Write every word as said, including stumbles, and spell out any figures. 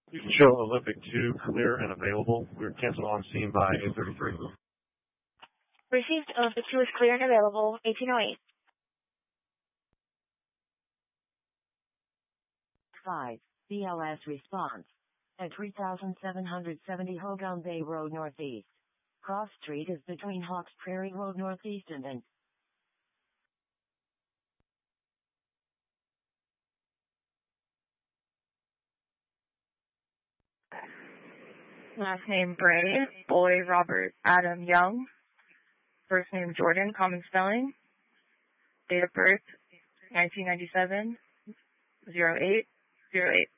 You can show Olympic two clear and available. We're canceled on scene by eight thirty-three. Received. Olympic two is clear and available. eighteen oh eight. five. B L S response. At three thousand seven hundred seventy Hogan Bay Road Northeast. Cross Street is between Hawks Prairie Road Northeast and and Last name Bray, boy Robert Adam Young. First name Jordan, common spelling. Date of birth nineteen ninety-seven, oh eight oh eight.